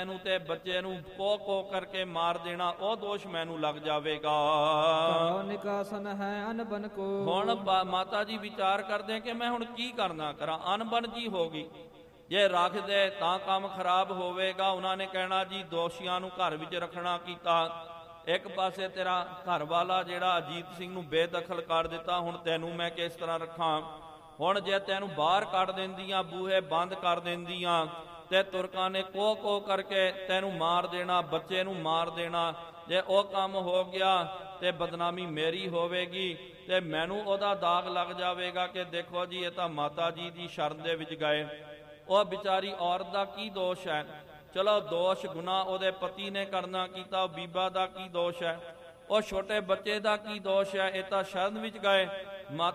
ਨੂੰ ਤੇ ਬੱਚੇ ਨੂੰ ਕੋਹ ਕਰਕੇ ਮਾਰ ਦੇਣਾ, ਉਹ ਦੋਸ਼ ਮੈਨੂੰ ਲੱਗ ਜਾਵੇਗਾ। ਨਿਕਾਸਨ ਹੈ ਅਨਬਨ ਕੋ। ਹੁਣ ਮਾਤਾ ਜੀ ਵਿਚਾਰ ਕਰਦੇ ਕਿ ਮੈਂ ਹੁਣ ਕੀ ਕਰਨਾ ਕਰਾਂ, ਅਨਬਨ ਜੀ ਹੋ ਗਈ। ਜੇ ਰੱਖ ਦੇ ਤਾਂ ਕੰਮ ਖਰਾਬ ਹੋਵੇਗਾ। ਉਹਨਾਂ ਨੇ ਕਹਿਣਾ ਜੀ ਦੋਸ਼ੀਆਂ ਨੂੰ ਘਰ ਵਿੱਚ ਰੱਖਣਾ ਕੀਤਾ। ਇੱਕ ਪਾਸੇ ਤੇਰਾ ਘਰ ਵਾਲਾ ਜਿਹੜਾ ਅਜੀਤ ਸਿੰਘ ਨੂੰ ਬੇਦਖਲ ਕਰ ਦਿੱਤਾ, ਹੁਣ ਤੈਨੂੰ ਮੈਂ ਕਿਸ ਤਰ੍ਹਾਂ ਰੱਖਾਂ। ਹੁਣ ਜੇ ਤੈਨੂੰ ਬਾਹਰ ਕੱਢ ਦਿੰਦੀਆਂ, ਬੂਹੇ ਬੰਦ ਕਰ ਦਿੰਦੀਆਂ, ਤੇ ਤੁਰਕਾਂ ਨੇ ਕੋਹ ਕਰਕੇ ਤੈਨੂੰ ਮਾਰ ਦੇਣਾ, ਬੱਚੇ ਨੂੰ ਮਾਰ ਦੇਣਾ। ਜੇ ਉਹ ਕੰਮ ਹੋ ਗਿਆ ਤੇ ਬਦਨਾਮੀ ਮੇਰੀ ਹੋਵੇਗੀ ਤੇ ਮੈਨੂੰ ਉਹਦਾ ਦਾਗ ਲੱਗ ਜਾਵੇਗਾ ਕਿ ਦੇਖੋ ਜੀ ਇਹ ਤਾਂ ਮਾਤਾ ਜੀ ਦੀ ਸ਼ਰਨ ਦੇ ਵਿੱਚ ਗਏ। ਉਹ ਵਿਚਾਰੀ ਔਰਤ ਦਾ ਕੀ ਦੋਸ਼ ਹੈ? ਚਲੋ ਦੋਸ਼ ਗੁਨਾਹ ਉਹਦੇ ਪਤੀ ਨੇ ਕਰਨਾ ਕੀਤਾ, ਬੀਬਾ ਦਾ ਕੀ ਦੋਸ਼ ਹੈ? ਉਹ ਛੋਟੇ ਬੱਚੇ ਦਾ ਕੀ ਦੋਸ਼ ਹੈ? ਇਹ ਤਾਂ ਸ਼ਰਨ ਵਿੱਚ ਗਏ।